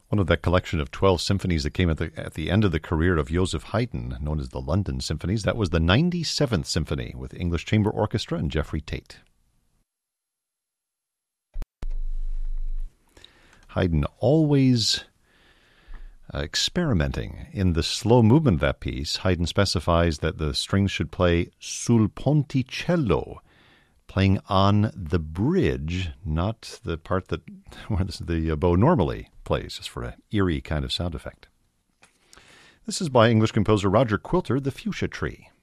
One of that collection of 12 symphonies that came at the end of the career of Joseph Haydn, known as the London Symphonies, that was the 97th Symphony with English Chamber Orchestra and Jeffrey Tate. Haydn always experimenting. In the slow movement of that piece, Haydn specifies that the strings should play sul ponticello, playing on the bridge, not the part that where the bow normally plays, just for an eerie kind of sound effect. This is by English composer Roger Quilter, The Fuchsia Tree.